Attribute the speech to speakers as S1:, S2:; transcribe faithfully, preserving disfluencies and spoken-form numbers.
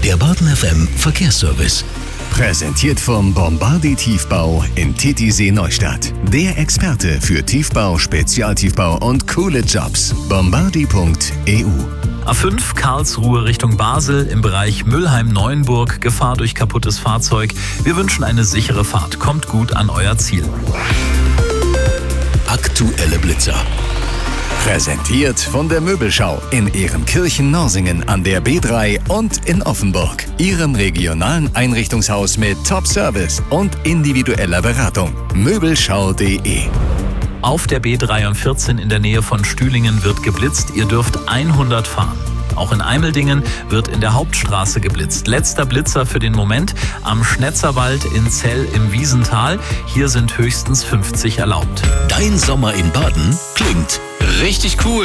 S1: Der Baden F M Verkehrsservice.
S2: Präsentiert vom Bombardi Tiefbau in Titisee Neustadt. Der Experte für Tiefbau, Spezialtiefbau und coole Jobs. bombardi punkt e u.
S3: A fünf Karlsruhe Richtung Basel im Bereich Mülheim-Neuenburg. Gefahr durch kaputtes Fahrzeug. Wir wünschen eine sichere Fahrt. Kommt gut an euer Ziel.
S1: Aktuelle Blitzer.
S2: Präsentiert von der Möbelschau in Ehrenkirchen-Norsingen an der B drei und in Offenburg. Ihrem regionalen Einrichtungshaus mit Top-Service und individueller Beratung. Möbelschau punkt de.
S3: Auf der B dreiundvierzig in der Nähe von Stühlingen wird geblitzt. Ihr dürft hundert fahren. Auch in Eimeldingen wird in der Hauptstraße geblitzt. Letzter Blitzer für den Moment am Schnetzerwald in Zell im Wiesental. Hier sind höchstens fünfzig erlaubt.
S1: Dein Sommer in Baden klingt richtig cool.